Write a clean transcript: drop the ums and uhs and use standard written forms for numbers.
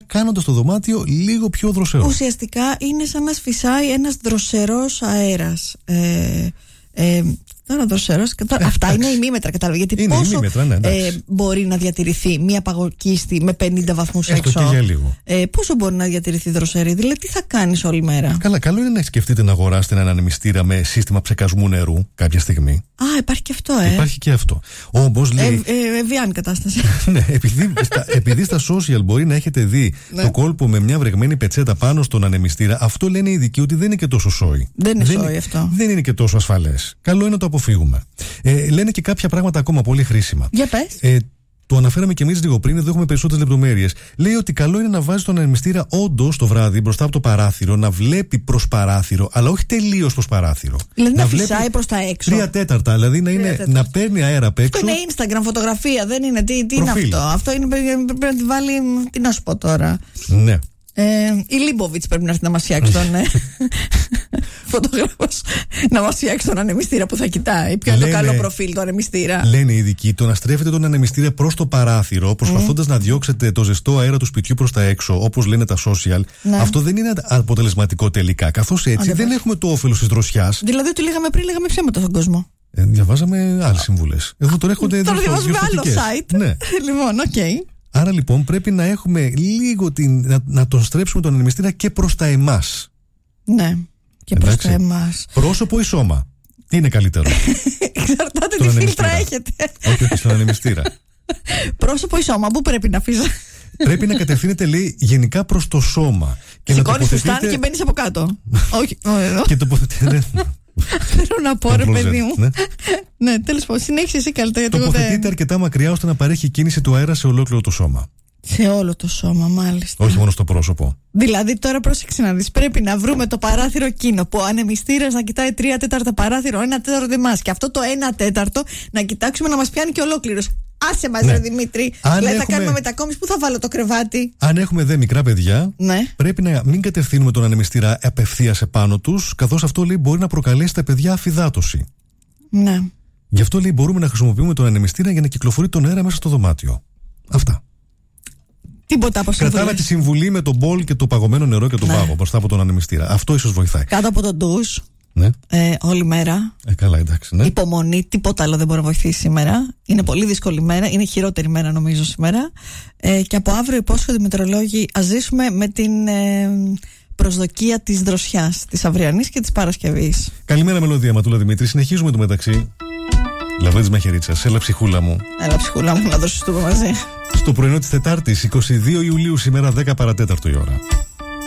κάνοντας το δωμάτιο λίγο πιο δροσερό. Ουσιαστικά είναι σαν να σφυσάει ένας δροσερός αέρας. Τώρα δροσερός. Αυτά είναι ημίμετρα, κατάλαβα. Γιατί είναι πόσο ημίμετρα, ναι, μπορεί να διατηρηθεί μια παγοκίστη με 50 βαθμούς έξω. Και για λίγο. Πόσο μπορεί να διατηρηθεί δροσερή, δηλαδή τι θα κάνεις όλη μέρα. Καλά, καλό είναι να σκεφτείτε να αγοράσετε έναν ανεμιστήρα με σύστημα ψεκασμού νερού κάποια στιγμή. Α, υπάρχει και αυτό, Υπάρχει και αυτό. Όμως λέει. Ευγιάννη κατάσταση. Ναι, επειδή στα social μπορεί να έχετε δει το κόλπο με μια βρεγμένη πετσέτα πάνω στον ανεμιστήρα, αυτό λένε οι ειδικοί ότι δεν είναι και τόσο σόι. Δεν είναι σόι αυτό. Δεν είναι και τόσο ασφαλές. Καλό είναι να το αποφύγουμε. Λένε και κάποια πράγματα ακόμα πολύ χρήσιμα. Για πες. Το αναφέραμε και εμείς λίγο πριν, εδώ έχουμε περισσότερες λεπτομέρειες. Λέει ότι καλό είναι να βάζει τον ανεμιστήρα όντως το βράδυ μπροστά από το παράθυρο, να βλέπει προς παράθυρο, αλλά όχι τελείως προς παράθυρο. Δηλαδή να φυσάει προς τα έξω. 3/4, δηλαδή να παίρνει αέρα απ' έξω. Αυτό είναι Instagram φωτογραφία, δεν είναι. Τι είναι αυτό. Αυτό είναι, πρέπει να τη βάλει. Τι να σου πω τώρα. Ναι. Η Λίμποβιτς πρέπει να έρθει να μας φτιάξει τον φωτογράφος, να μας φτιάξει τον ανεμιστήρα που θα κοιτάει. Ποιο είναι το καλό προφίλ του ανεμιστήρα. Λένε οι ειδικοί, το να στρέφετε τον ανεμιστήρα προς το παράθυρο, προσπαθώντας να διώξετε το ζεστό αέρα του σπιτιού προς τα έξω, όπως λένε τα social, αυτό δεν είναι αποτελεσματικό τελικά. Καθώς έτσι δεν έχουμε το όφελος της δροσιάς. Δηλαδή, ότι λέγαμε ψέματα στον κόσμο. Διαβάζαμε άλλες συμβουλές. Εδώ τώρα έρχονται τώρα διαβάζουμε άλλο site. Ναι. Λοιπόν, οκ. Άρα λοιπόν πρέπει να έχουμε λίγο να τον στρέψουμε τον ανεμιστήρα και προς τα εμάς. Ναι, και προς τα εμάς. Πρόσωπο ή σώμα. Τι είναι καλύτερο. Εξαρτάται τι φίλτρα έχετε. Όχι, στον ανεμιστήρα. Πρόσωπο ή σώμα, πού πρέπει να αφήσω. Πρέπει να κατευθύνεται, λέει, γενικά προς το σώμα. Σηκώνεις φουστάνι και μπαίνεις από κάτω. Όχι. Και τοποθετείτε. Θέλω να πω, ρε παιδί μου. Ναι, τέλος πάντων, συνέχισε εσύ καλύτερα. Τοποθετείτε αρκετά μακριά ώστε να παρέχει κίνηση του αέρα σε ολόκληρο το σώμα. Σε όλο το σώμα, μάλιστα. Όχι μόνο στο πρόσωπο. Δηλαδή, τώρα πρόσεξε να δεις. Πρέπει να βρούμε το παράθυρο εκείνο που ο ανεμιστήρας να κοιτάει 3/4 παράθυρο, 1/4 εμάς. Και αυτό το 1/4 να κοιτάξουμε να μας πιάνει και ολόκληρος. Άσε μας, ρε Δημήτρη. Δηλαδή, θα κάνουμε μετακόμιση. Πού θα βάλω το κρεβάτι. Αν έχουμε δε μικρά παιδιά, πρέπει να μην κατευθύνουμε τον ανεμιστήρα απευθείας επάνω τους, καθώς αυτό, λέει, μπορεί να προκαλέσει στα παιδιά αφυδάτωση. Ναι. Γι' αυτό, λέει, μπορούμε να χρησιμοποιούμε τον ανεμιστήρα για να κυκλοφορεί τον αέρα μέσα στο δωμάτιο. Αυτά. Τίποτα από κρατάμε τη συμβουλή με τον μπολ και το παγωμένο νερό και τον πάγο μπροστά από τον ανεμιστήρα. Αυτό ίσως βοηθάει. Κάτω από τον ντους. Ναι. Όλη μέρα. Καλά, εντάξει. Ναι. Υπομονή, τίποτα άλλο δεν μπορεί να βοηθήσει σήμερα. Είναι πολύ δύσκολη μέρα. Είναι χειρότερη μέρα, νομίζω, σήμερα. Και από αύριο υπόσχονται οι μετεωρολόγοι ας ζήσουμε με την προσδοκία της δροσιάς, της αυριανής και της Παρασκευής. Καλημέρα, Μελωδία Ματούλα Δημήτρη. Συνεχίζουμε το μεταξύ. Λαβρέτης Μαχαιρίτσας, έλα ψυχούλα μου. Έλα ψυχούλα μου, να δροσιστούμε μαζί. Στο πρωινό της Τετάρτης, 22 Ιουλίου, σήμερα 10 παρατέταρτο η ώρα.